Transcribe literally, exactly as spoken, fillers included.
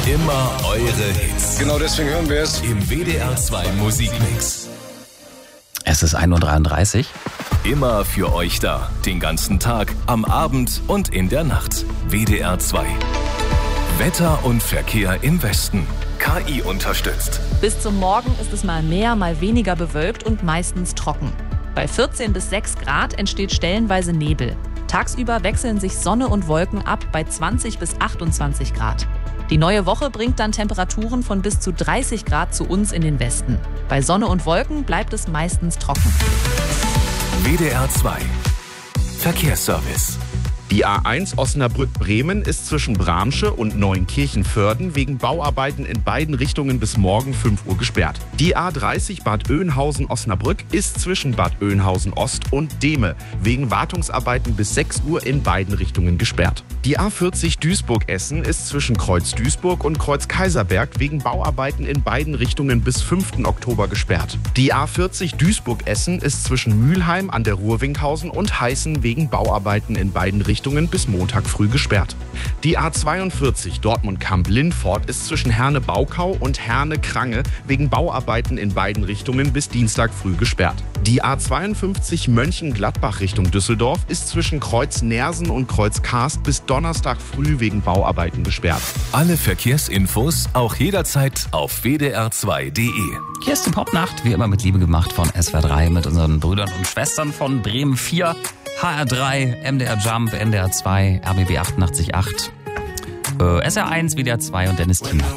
Immer eure Hits. Genau deswegen hören wir es im W D R zwei Musikmix. Es ist ein Uhr dreiunddreißig. Immer für euch da. Den ganzen Tag, am Abend und in der Nacht. W D R zwei. Wetter und Verkehr im Westen. K I unterstützt. Bis zum Morgen ist es mal mehr, mal weniger bewölkt und meistens trocken. Bei vierzehn bis sechs Grad entsteht stellenweise Nebel. Tagsüber wechseln sich Sonne und Wolken ab bei zwanzig bis achtundzwanzig Grad. Die neue Woche bringt dann Temperaturen von bis zu dreißig Grad zu uns in den Westen. Bei Sonne und Wolken bleibt es meistens trocken. W D R zwei. Verkehrsservice. Die A eins Osnabrück-Bremen ist zwischen Bramsche und Neunkirchen-Vörden wegen Bauarbeiten in beiden Richtungen bis morgen fünf Uhr gesperrt. Die A dreißig Bad Oeynhausen-Osnabrück ist zwischen Bad Oeynhausen-Ost und Dehme wegen Wartungsarbeiten bis sechs Uhr in beiden Richtungen gesperrt. Die A vierzig Duisburg-Essen ist zwischen Kreuz Duisburg und Kreuz Kaiserberg wegen Bauarbeiten in beiden Richtungen bis fünften Oktober gesperrt. Die A vierzig Duisburg-Essen ist zwischen Mülheim an der Ruhr-Winkhausen und Heißen wegen Bauarbeiten in beiden Richtungen bis Montag früh gesperrt. Die A zweiundvierzig Dortmund-Kamp-Lindfort ist zwischen Herne-Baukau und Herne-Krange wegen Bauarbeiten in beiden Richtungen bis Dienstag früh gesperrt. Die A zweiundfünfzig Mönchengladbach Richtung Düsseldorf ist zwischen Kreuz Nersen und Kreuz Karst bis Donnerstag früh wegen Bauarbeiten gesperrt. Alle Verkehrsinfos auch jederzeit auf w d r zwei punkt d e. Hier ist die Popnacht, wie immer mit Liebe gemacht von S W R drei mit unseren Brüdern und Schwestern von Bremen vier, H R drei, M D R Jump, N D R zwei, R B B achtundachtzig Komma acht, äh, S R eins, W D R zwei und Dennis Thiemann.